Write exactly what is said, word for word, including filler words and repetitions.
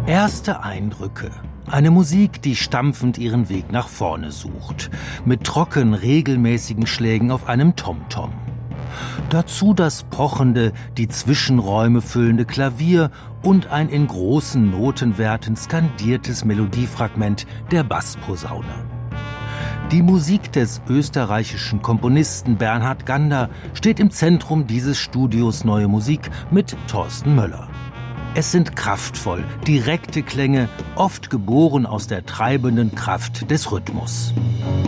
Erste Eindrücke. Eine Musik, die stampfend ihren Weg nach vorne sucht. Mit trocken regelmäßigen Schlägen auf einem Tom-Tom. Dazu das pochende, die Zwischenräume füllende Klavier und ein in großen Notenwerten skandiertes Melodiefragment der Bassposaune. Die Musik des österreichischen Komponisten Bernhard Gander steht im Zentrum dieses Studios Neue Musik mit Thorsten Möller. Es sind kraftvoll, direkte Klänge, oft geboren aus der treibenden Kraft des Rhythmus.